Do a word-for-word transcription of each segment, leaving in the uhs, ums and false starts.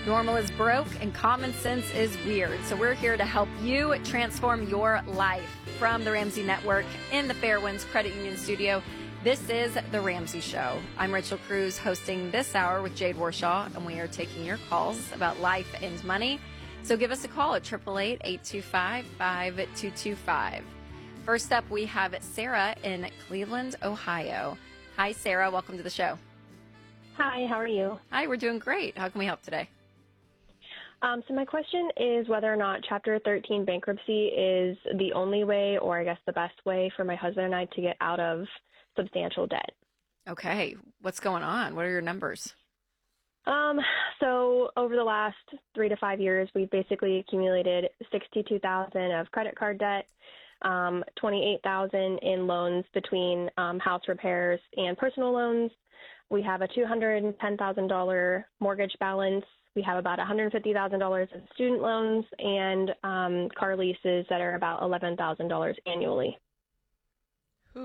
Normal is broke and common sense is weird. So we're here to help you transform your life. From the Ramsey Network in the Fairwinds Credit Union studio, this is The Ramsey Show. I'm Rachel Cruz, hosting this hour with Jade Warshaw, and we are taking your calls about life and money. So give us a call at eight eight eight, eight two five, five two two five. First up, we have Sarah in Cleveland, Ohio. Hi, Sarah. Welcome to the show. Hi, how are you? Hi, we're doing great. How can we help today? Um, so my question is whether or not Chapter thirteen bankruptcy is the only way, or I guess the best way for my husband and I to get out of substantial debt. Okay. What's going on? What are your numbers? Um, so over the last three to five years, we've basically accumulated sixty-two thousand dollars of credit card debt, um, twenty-eight thousand dollars in loans between um, house repairs and personal loans. We have a two hundred ten thousand dollars mortgage balance. We have about one hundred fifty thousand dollars in student loans and um, car leases that are about eleven thousand dollars annually. Whew.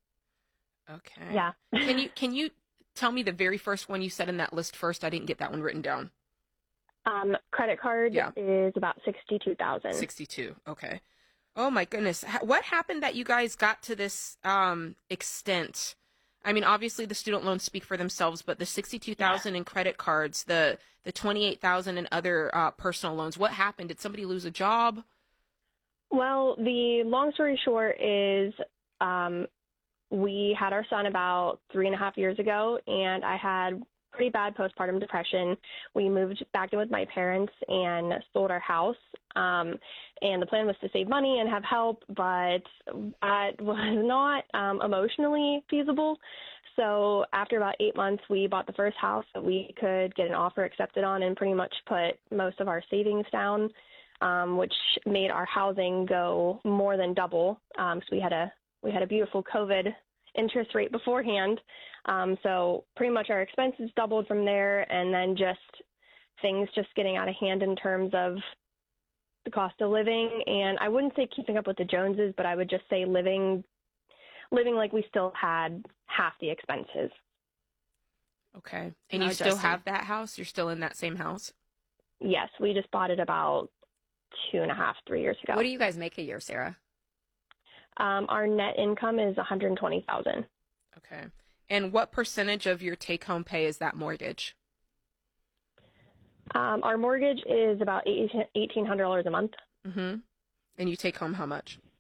Okay. Yeah. Can you can you tell me the very first one you said in that list first? I didn't get that one written down. Um, credit card Yeah. is about sixty-two thousand dollars. sixty-two. Okay. Oh my goodness. Ha- What happened that you guys got to this um, extent? I mean, obviously the student loans speak for themselves, but the sixty-two thousand dollars in credit cards, the the twenty-eight thousand dollars in other uh, personal loans. What happened? Did somebody lose a job? Well, the long story short is um, we had our son about three and a half years ago, and I had pretty bad postpartum depression. We moved back in with my parents and sold our house. Um, and the plan was to save money and have help, but that was not um, emotionally feasible. So after about eight months, we bought the first house that we could get an offer accepted on and pretty much put most of our savings down, um, which made our housing go more than double. Um, so we had a we had a beautiful COVID interest rate beforehand. Um, so pretty much our expenses doubled from there, and then just things just getting out of hand in terms of the cost of living. And I wouldn't say keeping up with the Joneses, but I would just say living living like we still had half the expenses. Okay. And Oh, you still Justin. have that house? You're still in that same house? Yes, we just bought it about two and a half, three years ago. What do you guys make a year, Sarah? Um, our net income is one hundred twenty thousand dollars. Okay. And what percentage of your take-home pay is that mortgage? Um, our mortgage is about eighteen hundred dollars a month. Mm-hmm. And you take home how much?